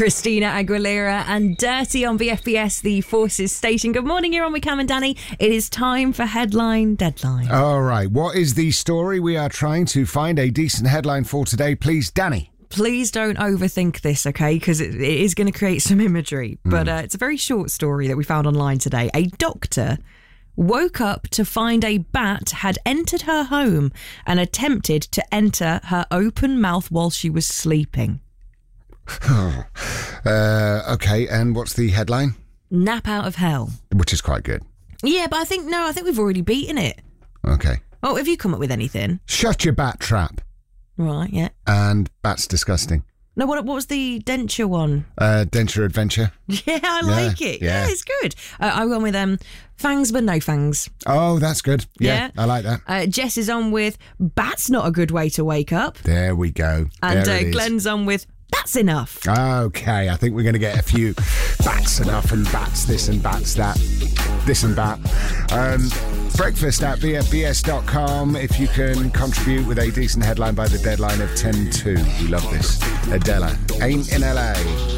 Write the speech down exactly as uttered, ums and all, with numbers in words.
Christina Aguilera and Dirty on V F B S, the Forces station. Good morning, you're on with Cam and Danny. It is time for Headline Deadline. All right, what is the story we are trying to find a decent headline for today, please, Danny? Please don't overthink this, okay? Because it, it is going to create some imagery. Mm. But uh, it's a very short story that we found online today. A doctor woke up to find a bat had entered her home and attempted to enter her open mouth while she was sleeping. uh, okay, and what's the headline? Nap out of hell. Which is quite good. Yeah, but I think, no, I think we've already beaten it. Okay. Oh, have you come up with anything? Shut your bat trap. Right, yeah. And bat's disgusting. No, what what was the denture one? Uh, denture adventure. Yeah, I yeah, like it. Yeah, yeah it's good. Uh, I went with um, fangs but no fangs. Oh, that's good. Yeah, yeah. I like that. Uh, Jess is on with bat's not a good way to wake up. There we go. And uh, Glenn's on with that's enough. Okay, I think we're going to get a few bats enough and bats this and bats that. This and that. Um, breakfast at v f b s dot com if you can contribute with a decent headline by the deadline of ten to. We love this. Adela, Ain't in L A.